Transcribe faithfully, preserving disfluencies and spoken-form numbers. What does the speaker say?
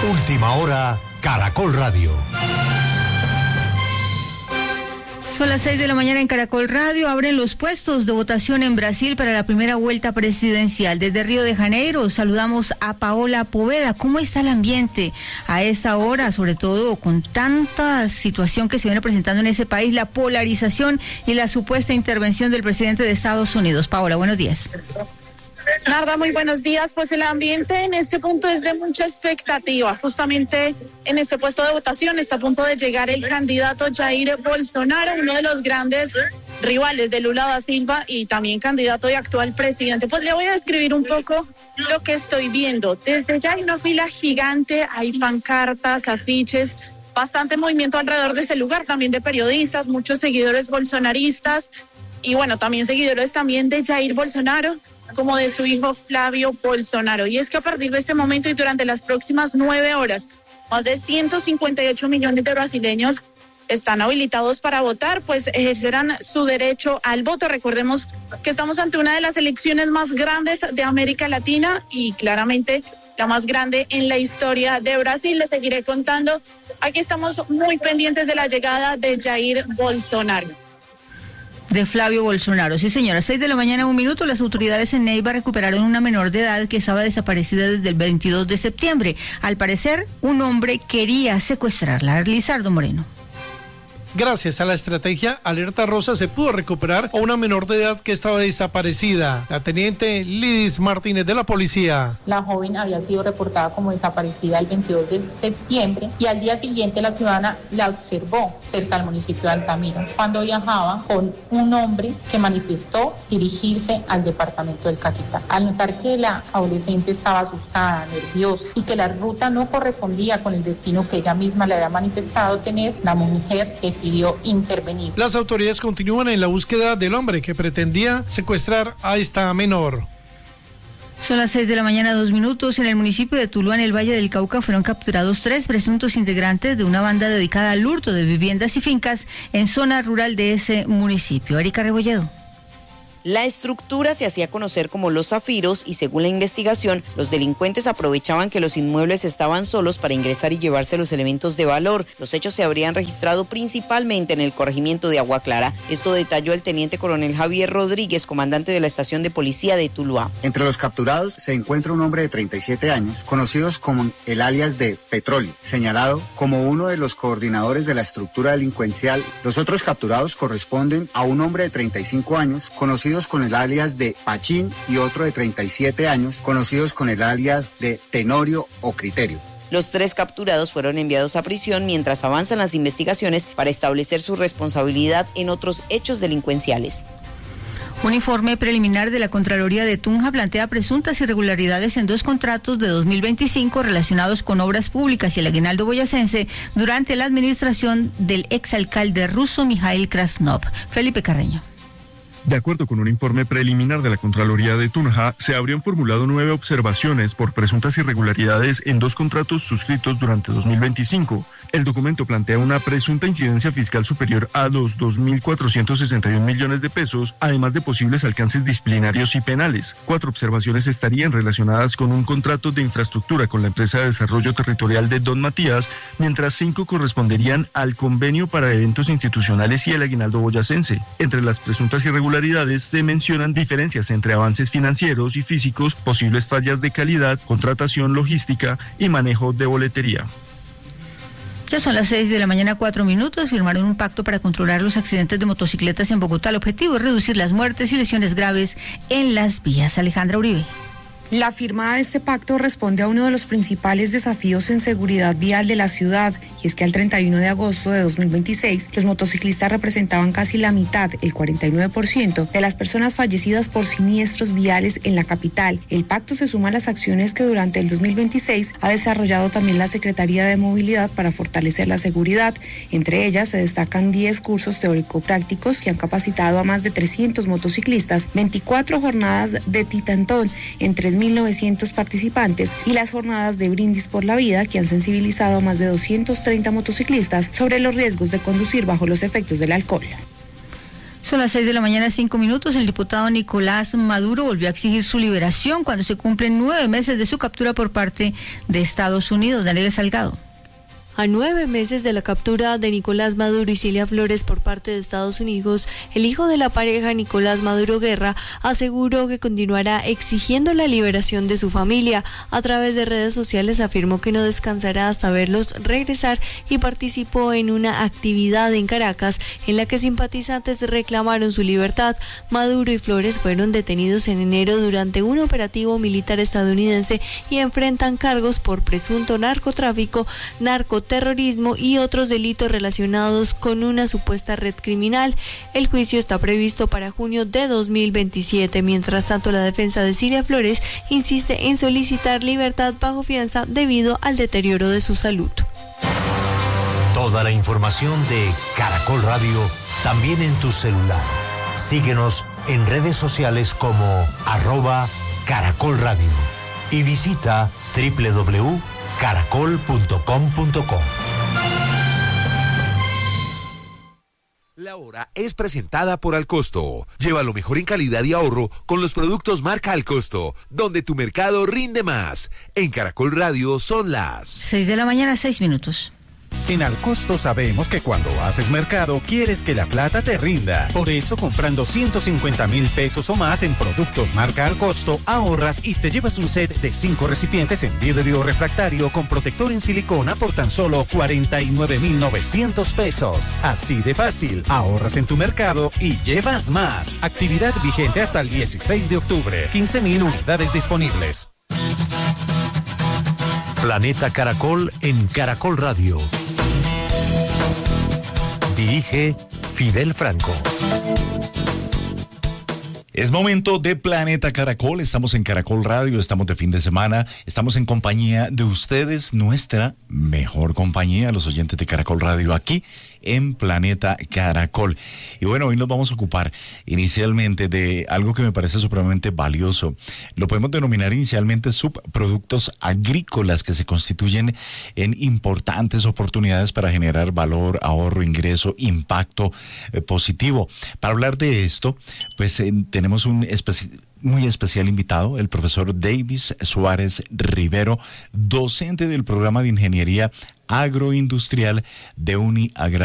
Última hora, Caracol Radio. Son las seis de la mañana en Caracol Radio. Abren los puestos de votación en Brasil para la primera vuelta presidencial. Desde Río de Janeiro saludamos a Paola Poveda. ¿Cómo está el ambiente a esta hora? Sobre todo con tanta situación que se viene presentando en ese país, la polarización y la supuesta intervención del presidente de Estados Unidos. Paola, buenos días. Narda, muy buenos días. Pues el ambiente en este punto es de mucha expectativa. Justamente en este puesto de votación está a punto de llegar el candidato Jair Bolsonaro, uno de los grandes rivales de Lula da Silva y también candidato y actual presidente. Pues le voy a describir un poco lo que estoy viendo. Desde ya hay una fila gigante, hay pancartas, afiches, bastante movimiento alrededor de ese lugar, también de periodistas, muchos seguidores bolsonaristas y bueno, también seguidores también de Jair Bolsonaro, como de su hijo Flavio Bolsonaro. Y es que a partir de este momento y durante las próximas nueve horas, más de ciento cincuenta y ocho millones de brasileños están habilitados para votar, pues ejercerán su derecho al voto. Recordemos que estamos ante una de las elecciones más grandes de América Latina y claramente la más grande en la historia de Brasil. Les seguiré contando. Aquí estamos muy pendientes de la llegada de Jair Bolsonaro. De Flavio Bolsonaro, sí señora, seis de la mañana, un minuto. Las autoridades en Neiva recuperaron una menor de edad que estaba desaparecida desde el veintidós de septiembre. Al parecer, un hombre quería secuestrarla. Lizardo Moreno. Gracias a la estrategia Alerta Rosa se pudo recuperar a una menor de edad que estaba desaparecida. La teniente Lidis Martínez de la policía. La joven había sido reportada como desaparecida el veintidós de septiembre y al día siguiente la ciudadana la observó cerca del municipio de Altamira cuando viajaba con un hombre que manifestó dirigirse al departamento del Caquetá. Al notar que la adolescente estaba asustada, nerviosa y que la ruta no correspondía con el destino que ella misma le había manifestado tener, la mujer decidió intervenir. Las autoridades continúan en la búsqueda del hombre que pretendía secuestrar a esta menor. Son las seis de la mañana, dos minutos. En el municipio de Tuluá, en el Valle del Cauca, fueron capturados tres presuntos integrantes de una banda dedicada al hurto de viviendas y fincas en zona rural de ese municipio. Erika Rebolledo. La estructura se hacía conocer como Los Zafiros y según la investigación, los delincuentes aprovechaban que los inmuebles estaban solos para ingresar y llevarse los elementos de valor. Los hechos se habrían registrado principalmente en el corregimiento de Agua Clara. Esto detalló el teniente coronel Javier Rodríguez, comandante de la estación de policía de Tuluá. Entre los capturados se encuentra un hombre de treinta y siete años, conocidos como el alias de Petróleo, señalado como uno de los coordinadores de la estructura delincuencial. Los otros capturados corresponden a un hombre de treinta y cinco años, conocido con el alias de Pachín, y otro de treinta y siete años, conocidos con el alias de Tenorio o Criterio. Los tres capturados fueron enviados a prisión mientras avanzan las investigaciones para establecer su responsabilidad en otros hechos delincuenciales. Un informe preliminar de la Contraloría de Tunja plantea presuntas irregularidades en dos contratos de dos mil veinticinco relacionados con obras públicas y el aguinaldo boyacense durante la administración del exalcalde ruso Mijail Krasnov. Felipe Carreño. De acuerdo con un informe preliminar de la Contraloría de Tunja, se habrían formulado nueve observaciones por presuntas irregularidades en dos contratos suscritos durante dos mil veinticinco. El documento plantea una presunta incidencia fiscal superior a los dos mil cuatrocientos sesenta y un millones de pesos, además de posibles alcances disciplinarios y penales. Cuatro observaciones estarían relacionadas con un contrato de infraestructura con la empresa de desarrollo territorial de Don Matías, mientras cinco corresponderían al convenio para eventos institucionales y el aguinaldo boyacense. Entre las presuntas irregularidades se mencionan diferencias entre avances financieros y físicos, posibles fallas de calidad, contratación, logística y manejo de boletería. Ya son las seis de la mañana, cuatro minutos. Firmaron un pacto para controlar los accidentes de motocicletas en Bogotá. El objetivo es reducir las muertes y lesiones graves en las vías. Alejandra Uribe. La firma de este pacto responde a uno de los principales desafíos en seguridad vial de la ciudad, y es que al treinta y uno de agosto de dos mil veintiséis, los motociclistas representaban casi la mitad, el cuarenta y nueve por ciento, de las personas fallecidas por siniestros viales en la capital. El pacto se suma a las acciones que durante el dos mil veintiséis ha desarrollado también la Secretaría de Movilidad para fortalecer la seguridad. Entre ellas se destacan diez cursos teórico-prácticos que han capacitado a más de trescientos motociclistas, veinticuatro jornadas de titantón en tres mil novecientos participantes y las jornadas de Brindis por la Vida, que han sensibilizado a más de doscientos treinta motociclistas sobre los riesgos de conducir bajo los efectos del alcohol. Son las seis de la mañana, cinco minutos. El diputado Nicolás Maduro volvió a exigir su liberación cuando se cumplen nueve meses de su captura por parte de Estados Unidos. Daniel Salgado. A nueve meses de la captura de Nicolás Maduro y Cilia Flores por parte de Estados Unidos, el hijo de la pareja, Nicolás Maduro Guerra, aseguró que continuará exigiendo la liberación de su familia. A través de redes sociales afirmó que no descansará hasta verlos regresar y participó en una actividad en Caracas en la que simpatizantes reclamaron su libertad. Maduro y Flores fueron detenidos en enero durante un operativo militar estadounidense y enfrentan cargos por presunto narcotráfico, narcotráfico, terrorismo y otros delitos relacionados con una supuesta red criminal. El juicio está previsto para junio de dos mil veintisiete. Mientras tanto, la defensa de Cilia Flores insiste en solicitar libertad bajo fianza debido al deterioro de su salud. Toda la información de Caracol Radio también en tu celular. Síguenos en redes sociales como arroba Caracol Radio y visita doble u doble u doble u punto caracol punto com punto co. La hora es presentada por Alcosto. Lleva lo mejor en calidad y ahorro con los productos marca Alcosto, donde tu mercado rinde más. En Caracol Radio son las seis de la mañana, seis minutos. En Alcosto sabemos que cuando haces mercado quieres que la plata te rinda. Por eso, comprando ciento cincuenta mil pesos o más en productos marca Alcosto, ahorras y te llevas un set de cinco recipientes en vidrio refractario con protector en silicona por tan solo cuarenta y nueve mil novecientos pesos. Así de fácil, ahorras en tu mercado y llevas más. Actividad vigente hasta el dieciséis de octubre. quince mil unidades disponibles. Planeta Caracol en Caracol Radio. Dirige Fidel Franco. Es momento de Planeta Caracol, estamos en Caracol Radio, estamos de fin de semana, estamos en compañía de ustedes, nuestra mejor compañía, los oyentes de Caracol Radio aquí en Planeta Caracol. Y bueno, hoy nos vamos a ocupar inicialmente de algo que me parece supremamente valioso. Lo podemos denominar inicialmente subproductos agrícolas que se constituyen en importantes oportunidades para generar valor, ahorro, ingreso, impacto eh, positivo. Para hablar de esto, pues eh, tenemos un especi- muy especial invitado, el profesor Davis Suárez Rivero, docente del programa de Ingeniería Agroindustrial de UniAgrar.